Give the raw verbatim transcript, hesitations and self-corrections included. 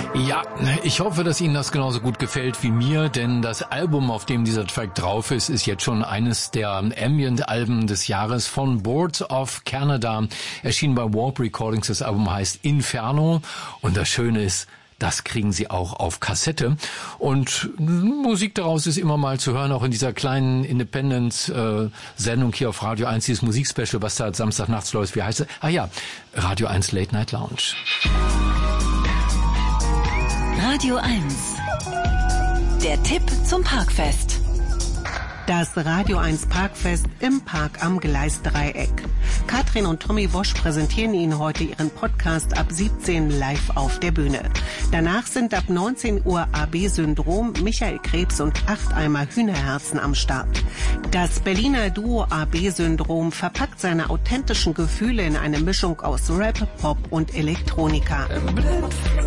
Ja, ich hoffe, dass Ihnen das genauso gut gefällt wie mir, denn das Album, auf dem dieser Track drauf ist, ist jetzt schon eines der Ambient-Alben des Jahres von Boards of Canada, erschienen bei Warp Recordings. Das Album heißt Inferno und das Schöne ist, das kriegen Sie auch auf Kassette. Und Musik daraus ist immer mal zu hören, auch in dieser kleinen Independent-Sendung hier auf Radio eins, dieses Musikspecial, was da Samstagnachts läuft. Wie heißt es? Ah ja, Radio eins Late Night Lounge. Radio eins. Der Tipp zum Parkfest. Das Radio eins Parkfest im Park am Gleisdreieck. Katrin und Tommy Wosch präsentieren Ihnen heute ihren Podcast ab siebzehn live auf der Bühne. Danach sind ab neunzehn Uhr A B-Syndrom, Michael Krebs und acht Eimer Hühnerherzen am Start. Das Berliner Duo A B-Syndrom verpackt seine authentischen Gefühle in eine Mischung aus Rap, Pop und Elektronika.